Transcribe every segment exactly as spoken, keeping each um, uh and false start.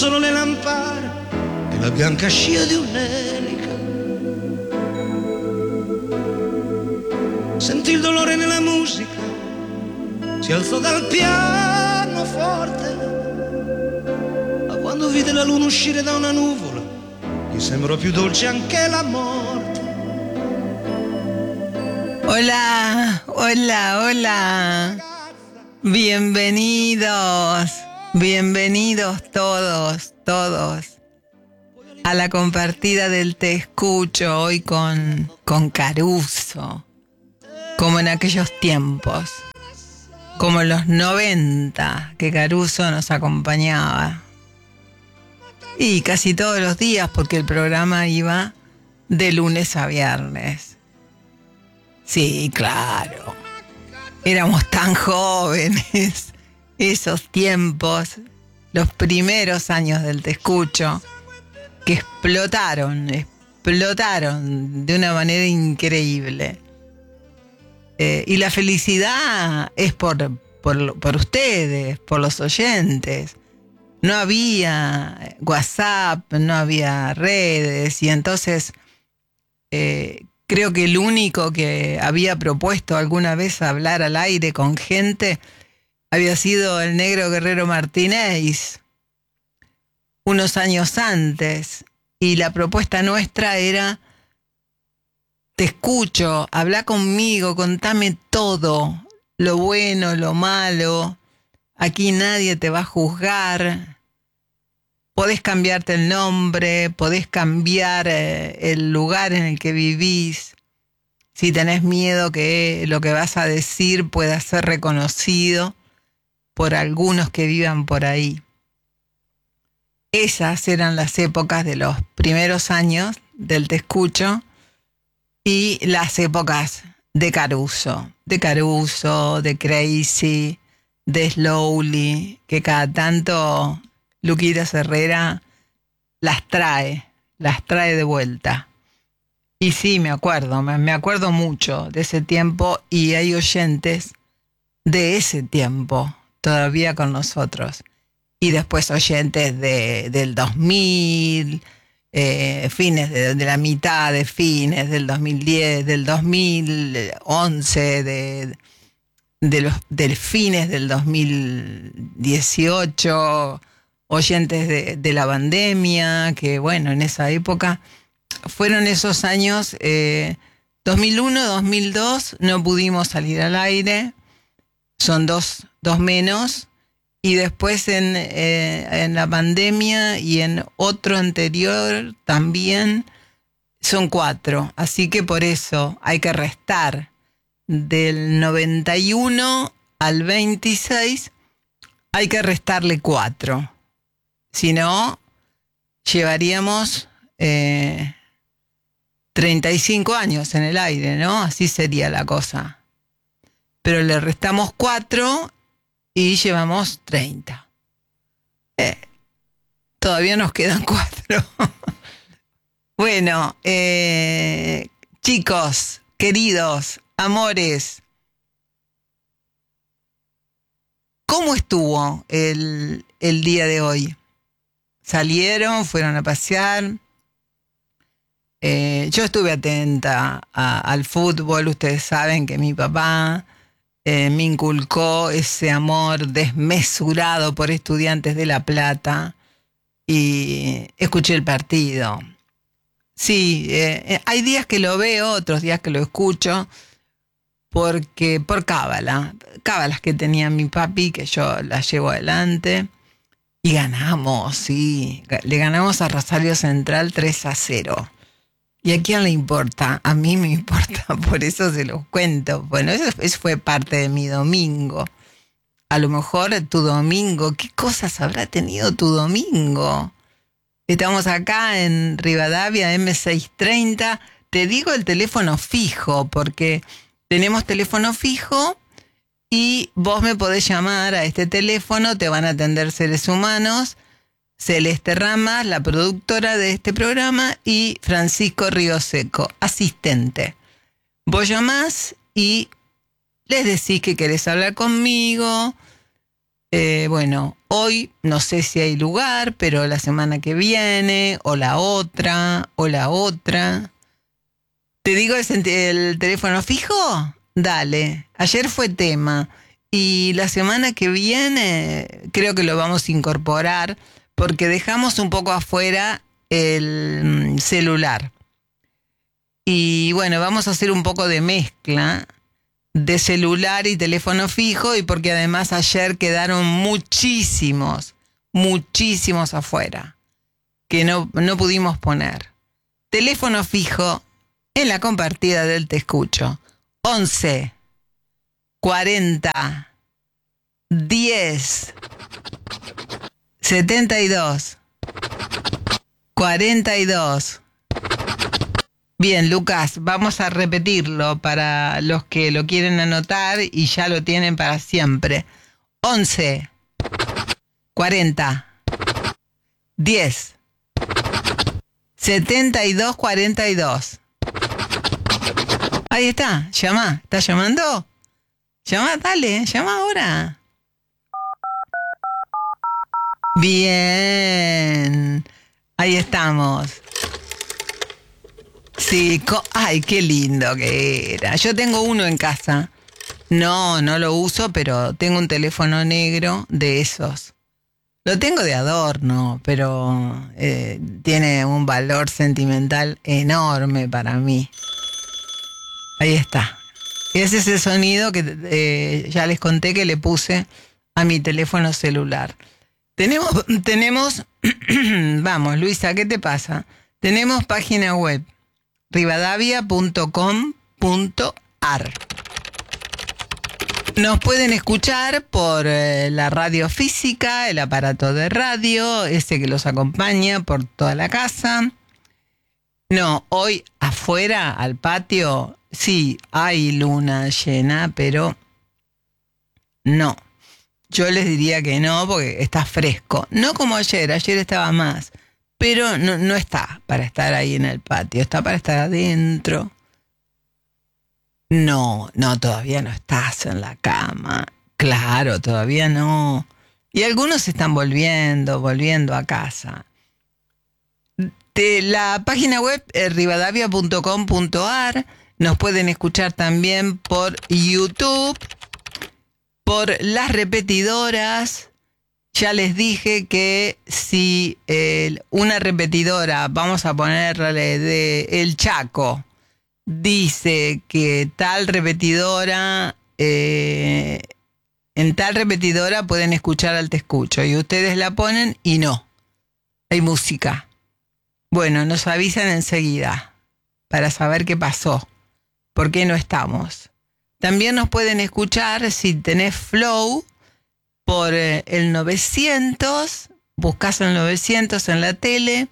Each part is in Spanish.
Solo le lampare e la bianca scia di un'elica. Sentì il dolore nella musica, si alzò dal pianoforte, ma quando vide la luna uscire da una nuvola, gli sembrò più dolce anche la morte. Hola, hola, hola. Bienvenidos, bienvenidos todos, todos a la compartida del Te Escucho hoy con, con Caruso, como en aquellos tiempos, como en los noventa que Caruso nos acompañaba. Y casi todos los días porque el programa iba de lunes a viernes. Sí, claro. Éramos tan jóvenes, esos tiempos, los primeros años del Te Escucho, que explotaron, explotaron de una manera increíble. Eh, y la felicidad es por, por, por ustedes, por los oyentes. No había WhatsApp, no había redes, y entonces eh, creo que el único que había propuesto alguna vez hablar al aire con gente había sido el Negro Guerrero Martínez, unos años antes. Y la propuesta nuestra era: te escucho, habla conmigo, contame todo, lo bueno, lo malo. Aquí nadie te va a juzgar. Podés cambiarte el nombre, podés cambiar eh, el lugar en el que vivís. Si tenés miedo que lo que vas a decir pueda ser reconocido por algunos que vivan por ahí. Esas eran las épocas de los primeros años del Te Escucho y las épocas de Caruso, de Caruso, de Crazy, de Slowly, que cada tanto Luquita Herrera las trae, las trae de vuelta. Y sí, me acuerdo, me, me acuerdo mucho de ese tiempo, y hay oyentes de ese tiempo todavía con nosotros. Y después oyentes de, del dos mil, eh, fines de, de la mitad de fines del dos mil diez, del dos mil once, de, de los del fines del dos mil dieciocho, oyentes de, de la pandemia, que bueno, en esa época fueron esos años, eh, dos mil uno, dos mil dos, no pudimos salir al aire, son dos, dos menos, y después en, eh, en la pandemia y en otro anterior también son cuatro, así que por eso hay que restar del noventa y uno al veintiséis, hay que restarle cuatro. Si no, llevaríamos eh, treinta y cinco años en el aire, ¿no? Así sería la cosa. Pero le restamos cuatro y llevamos treinta. Eh, todavía nos quedan cuatro. Bueno, eh, chicos, queridos, amores, ¿cómo estuvo el, el día de hoy? ¿Salieron? ¿Fueron a pasear? Eh, yo estuve atenta a, al fútbol. Ustedes saben que mi papá eh, me inculcó ese amor desmesurado por Estudiantes de La Plata, y escuché el partido. Sí, eh, hay días que lo veo, otros días que lo escucho, porque por cábala, cábalas que tenía mi papi, que yo las llevo adelante. Y ganamos, sí. Le ganamos a Rosario Central tres a cero. ¿Y a quién le importa? A mí me importa, por eso se los cuento. Bueno, eso, eso fue parte de mi domingo. A lo mejor tu domingo, ¿qué cosas habrá tenido tu domingo? Estamos acá en Rivadavia, eme seiscientos treinta. Te digo el teléfono fijo, porque tenemos teléfono fijo. Y vos me podés llamar a este teléfono, te van a atender seres humanos, Celeste Ramas, la productora de este programa, y Francisco Ríoseco, asistente. Vos llamás y les decís que querés hablar conmigo, eh, bueno, hoy no sé si hay lugar, pero la semana que viene, o la otra, o la otra. ¿Te digo el, el teléfono fijo? Dale, ayer fue tema. Y la semana que viene creo que lo vamos a incorporar porque dejamos un poco afuera el celular. Y bueno, vamos a hacer un poco de mezcla de celular y teléfono fijo, y porque además ayer quedaron muchísimos, muchísimos afuera que no, no pudimos poner. Teléfono fijo en la compartida del Te Escucho. once cuarenta diez setenta y dos cuarenta y dos. Bien, Lucas, vamos a repetirlo para los que lo quieren anotar y ya lo tienen para siempre. once cuarenta diez setenta y dos cuarenta y dos. Ahí está, llama. ¿Estás llamando? Llama, dale, llama ahora. Bien, ahí estamos. Sí, co- ay, qué lindo que era. Yo tengo uno en casa. No, no lo uso, pero tengo un teléfono negro de esos. Lo tengo de adorno, pero eh, tiene un valor sentimental enorme para mí. Ahí está. Ese es el sonido que eh, ya les conté que le puse a mi teléfono celular. Tenemos, tenemos, vamos, Luisa, ¿qué te pasa? Tenemos página web, rivadavia punto com punto ar. Nos pueden escuchar por eh, la radio física, el aparato de radio, ese que los acompaña por toda la casa. No, hoy afuera, al patio, sí, hay luna llena, pero no. Yo les diría que no, porque está fresco. No como ayer, ayer estaba más. Pero no, no está para estar ahí en el patio, está para estar adentro. No, no, todavía no estás en la cama. Claro, todavía no. Y algunos están volviendo, volviendo a casa. De la página web es rivadavia punto com punto ar. Nos pueden escuchar también por YouTube, por las repetidoras. Ya les dije que si eh, una repetidora, vamos a ponerle de El Chaco, dice que tal repetidora, eh, en tal repetidora pueden escuchar al Te Escucho, y ustedes la ponen y no, hay música. Bueno, nos avisan enseguida para saber qué pasó, por qué no estamos. También nos pueden escuchar si tenés Flow por eh, el novecientos, buscas el novecientos en la tele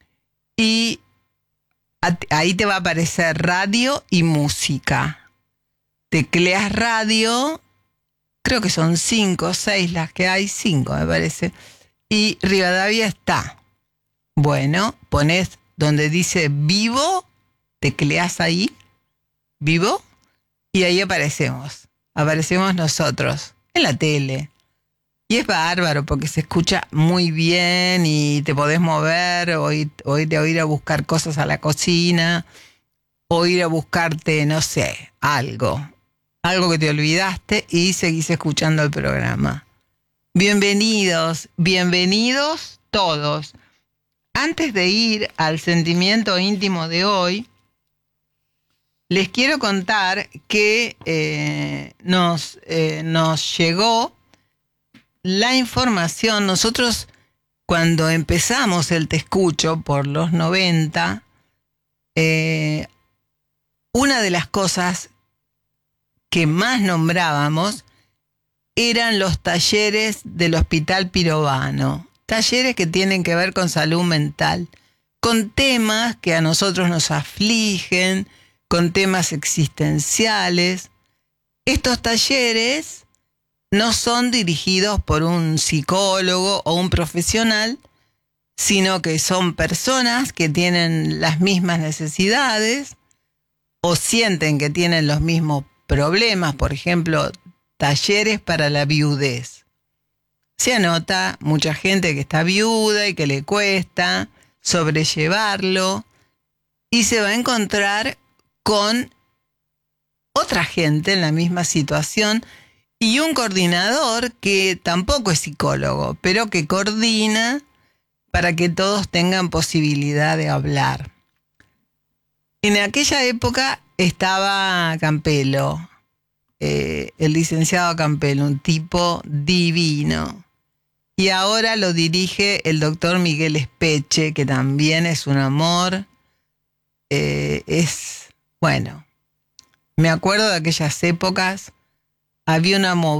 y ahí te va a aparecer radio y música. Tecleas radio, creo que son cinco o seis las que hay, cinco me parece, y Rivadavia está. Bueno, pones donde dice vivo, tecleas ahí, vivo, y ahí aparecemos. Aparecemos nosotros, en la tele. Y es bárbaro porque se escucha muy bien y te podés mover o ir, o ir, o ir a buscar cosas a la cocina, o ir a buscarte, no sé, algo. Algo que te olvidaste y seguís escuchando el programa. Bienvenidos, bienvenidos todos. Antes de ir al sentimiento íntimo de hoy, les quiero contar que eh, nos, eh, nos llegó la información. Nosotros, cuando empezamos el Te Escucho por los noventa, eh, una de las cosas que más nombrábamos eran los talleres del Hospital Pirovano. Talleres que tienen que ver con salud mental, con temas que a nosotros nos afligen, con temas existenciales. Estos talleres no son dirigidos por un psicólogo o un profesional, sino que son personas que tienen las mismas necesidades o sienten que tienen los mismos problemas. Por ejemplo, talleres para la viudez. se anota mucha gente que está viuda y que le cuesta sobrellevarlo, y se va a encontrar con otra gente en la misma situación y un coordinador que tampoco es psicólogo, pero que coordina para que todos tengan posibilidad de hablar. En aquella época estaba Campelo, eh, el licenciado Campelo, un tipo divino. Y ahora lo dirige el doctor Miguel Espeche, que también es un amor. Eh, es, bueno, me acuerdo de aquellas épocas, había una movida